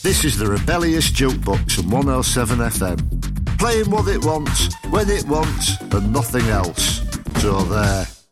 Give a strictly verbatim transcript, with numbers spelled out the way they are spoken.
This is the Rebellious Jukebox on one oh seven F M. Playing what it wants, when it wants, and nothing else. So there.